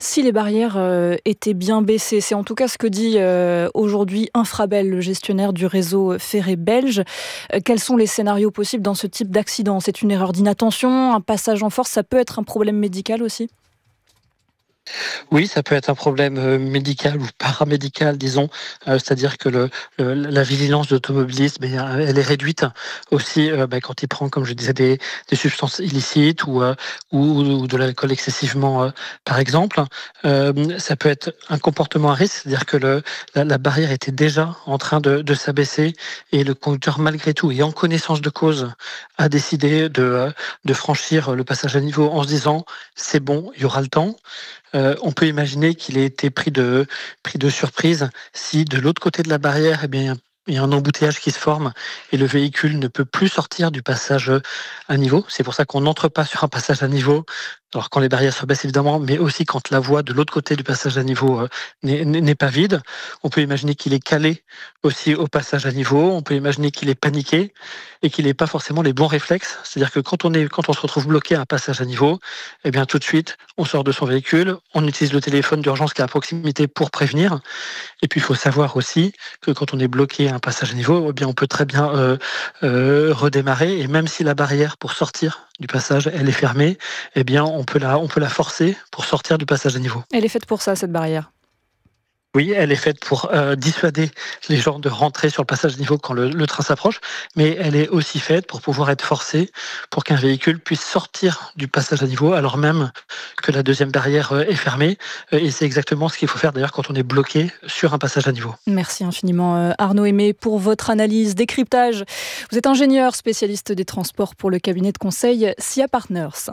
si les barrières étaient bien baissées. C'est en tout cas ce que dit aujourd'hui Infrabel, le gestionnaire du réseau ferré belge. Quels sont les scénarios possibles dans ce type d'accident ? C'est une erreur d'inattention, un passage en force, ça peut être un problème médical aussi ? Oui, ça peut être un problème médical ou paramédical, disons. C'est-à-dire que la vigilance de l'automobiliste, elle est réduite aussi quand il prend, comme je disais, des substances illicites ou de l'alcool excessivement, par exemple. Ça peut être un comportement à risque, c'est-à-dire que la barrière était déjà en train de s'abaisser et le conducteur, malgré tout, et en connaissance de cause, a décidé de franchir le passage à niveau en se disant « c'est bon, il y aura le temps ». On peut imaginer qu'il ait été pris de surprise si de l'autre côté de la barrière, il y a un embouteillage qui se forme et le véhicule ne peut plus sortir du passage à niveau. C'est pour ça qu'on n'entre pas sur un passage à niveau, alors quand les barrières se baissent évidemment, mais aussi quand la voie de l'autre côté du passage à niveau n'est pas vide. On peut imaginer qu'il est calé aussi au passage à niveau. On peut imaginer qu'il est paniqué et qu'il n'ait pas forcément les bons réflexes. C'est-à-dire que quand on se retrouve bloqué à un passage à niveau, tout de suite, on sort de son véhicule, on utilise le téléphone d'urgence qui est à proximité pour prévenir. Et puis, il faut savoir aussi que quand on est bloqué à un passage à niveau, on peut très bien redémarrer. Et même si la barrière pour sortir du passage, elle est fermée, on peut la forcer pour sortir du passage à niveau. Elle est faite pour ça, cette barrière ? Oui, elle est faite pour dissuader les gens de rentrer sur le passage à niveau quand le train s'approche, mais elle est aussi faite pour pouvoir être forcée pour qu'un véhicule puisse sortir du passage à niveau alors même que la deuxième barrière est fermée. Et c'est exactement ce qu'il faut faire d'ailleurs quand on est bloqué sur un passage à niveau. Merci infiniment Arnaud Aimé pour votre analyse, décryptage. Vous êtes ingénieur spécialiste des transports pour le cabinet de conseil SIA Partners.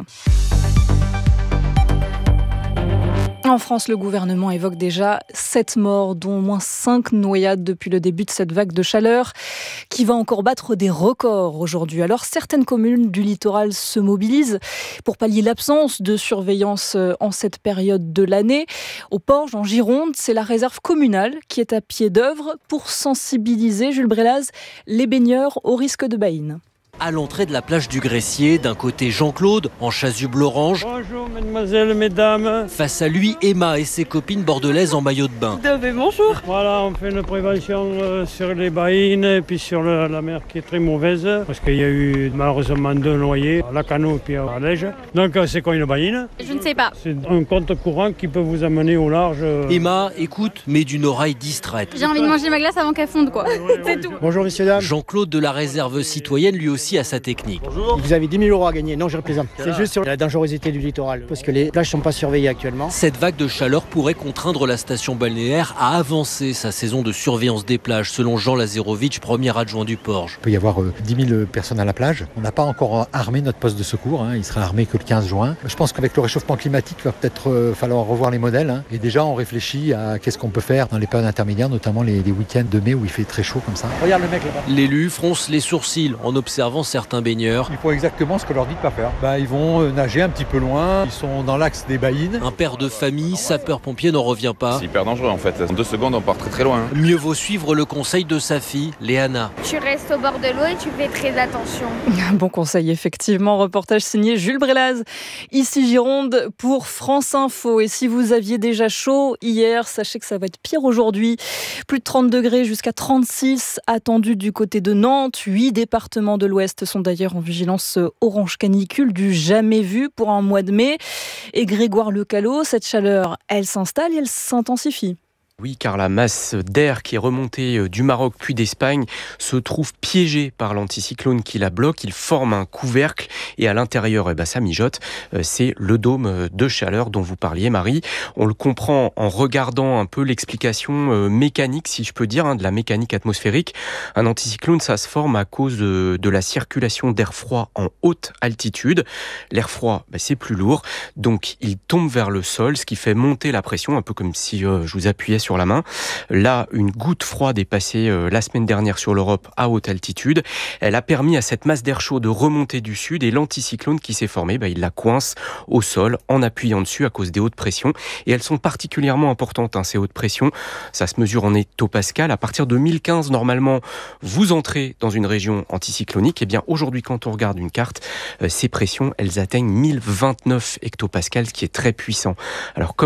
En France, le gouvernement évoque déjà 7 morts, dont au moins 5 noyades depuis le début de cette vague de chaleur qui va encore battre des records aujourd'hui. Alors, certaines communes du littoral se mobilisent pour pallier l'absence de surveillance en cette période de l'année. Au Porge, en Gironde, c'est la réserve communale qui est à pied d'œuvre pour sensibiliser, Jules Brélaz, les baigneurs au risque de baïne. À l'entrée de la plage du Gressier, d'un côté Jean-Claude, en chasuble orange. Bonjour mesdemoiselles, mesdames. Face à lui, Emma et ses copines bordelaises en maillot de bain. Bonjour. Voilà, on fait une prévention sur les baïnes et puis sur la mer qui est très mauvaise. Parce qu'il y a eu malheureusement 2 noyés, à la Cano et puis à Lège. Donc c'est quoi une baïne ? Je ne sais pas. C'est un compte courant qui peut vous amener au large. Emma écoute, mais d'une oreille distraite. J'ai envie de manger ma glace avant qu'elle fonde, quoi. C'est tout. Bonjour messieurs, dames. Jean-Claude de la réserve citoyenne, lui aussi, a sa technique. Bonjour. Vous avez 10 000 € à gagner. Non, je replaisante. C'est juste sur la dangerosité du littoral, parce que les plages ne sont pas surveillées actuellement. Cette vague de chaleur pourrait contraindre la station balnéaire à avancer sa saison de surveillance des plages, selon Jean Lazarovic, premier adjoint du Porge. Il peut y avoir 10 000 personnes à la plage. On n'a pas encore armé notre poste de secours. Il sera armé que le 15 juin. Je pense qu'avec le réchauffement climatique, il va peut-être falloir revoir les modèles. Et déjà, on réfléchit à qu'est-ce qu'on peut faire dans les périodes intermédiaires, notamment les week-ends de mai où il fait très chaud comme ça. Regarde le mec là-bas. L'élu fronce les sourcils en observant certains baigneurs. Ils font exactement ce que leur dit de pas faire. Ils vont nager un petit peu loin, ils sont dans l'axe des baïnes. Un père de famille, sapeur-pompier, n'en revient pas. C'est hyper dangereux en fait. En 2 secondes, on part très très loin. Mieux vaut suivre le conseil de sa fille, Léana. Tu restes au bord de l'eau et tu fais très attention. Bon conseil, effectivement. Reportage signé Jules Brélaz. Ici Gironde pour France Info. Et si vous aviez déjà chaud hier, sachez que ça va être pire aujourd'hui. Plus de 30 degrés jusqu'à 36 attendus du côté de Nantes. 8 départements de l'Ouest sont d'ailleurs en vigilance orange canicule du jamais vu pour un mois de mai. Et Grégoire Lecallot, cette chaleur, elle s'installe et elle s'intensifie. Oui, car la masse d'air qui est remontée du Maroc puis d'Espagne se trouve piégée par l'anticyclone qui la bloque. Il forme un couvercle et à l'intérieur, ça mijote. C'est le dôme de chaleur dont vous parliez, Marie. On le comprend en regardant un peu l'explication mécanique, si je peux dire, de la mécanique atmosphérique. Un anticyclone, ça se forme à cause de la circulation d'air froid en haute altitude. L'air froid, c'est plus lourd, donc il tombe vers le sol, ce qui fait monter la pression, un peu comme si je vous appuyais sur la main. Là, une goutte froide est passée la semaine dernière sur l'Europe à haute altitude. Elle a permis à cette masse d'air chaud de remonter du sud et l'anticyclone qui s'est formé, il la coince au sol en appuyant dessus à cause des hautes pressions. Et elles sont particulièrement importantes, ces hautes pressions. Ça se mesure en hectopascal. À partir de 1015, normalement, vous entrez dans une région anticyclonique. Et bien, aujourd'hui, quand on regarde une carte, ces pressions, elles atteignent 1029 hectopascales, ce qui est très puissant. Alors,